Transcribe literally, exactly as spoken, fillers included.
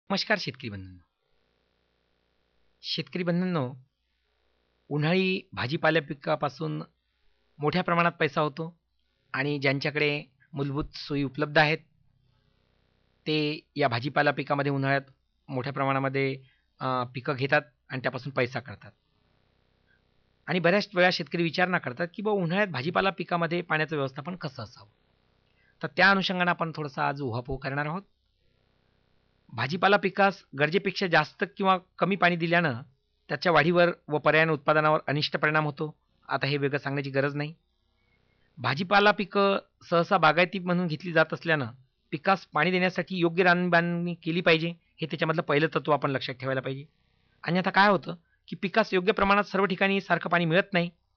नमस्कार शेतकरी बंधूंनो. शेतकरी बंधूंनो, उन्हाळी भाजीपाला पिकापासून मोठ्या प्रमाणात पैसा होतो आणि ज्यांच्याकडे मूलभूत सोयी उपलब्ध आहेत, ते या भाजीपाला पिकामध्ये उन्हाळ्यात मोठ्या प्रमाणामध्ये अ, पिकं घेतात आणि त्यापासून पैसा करतात. आणि बऱ्याच वेळा शेतकरी विचारणा करतात, की बुवा उन्हाळ्यात भाजीपाला पिकामध्ये पाण्याचं व्यवस्थापन कसं असावं? तर त्या अनुषंगाने आपण थोडासा आज उहापोह करणार आहोत. भाजीपाला पिकास गरजेपेक्षा जास्त किंवा कमी पाणी दिल्यानं त्याच्या वाढीवर व पर्यायाने उत्पादनावर अनिष्ट परिणाम होतो. आता हे वेगळं सांगण्याची गरज नाही. भाजीपाला पिकं सहसा बागायती म्हणून घेतली जात असल्यानं पिकास पाणी देण्यासाठी योग्य रानबांधणी केली पाहिजे. हे त्याच्यामधलं पहिलं तत्त्व आपण लक्षात ठेवायला पाहिजे. आणि आता काय होतं, की पिकास योग्य प्रमाणात सर्व ठिकाणी सारखं पाणी मिळत नाही.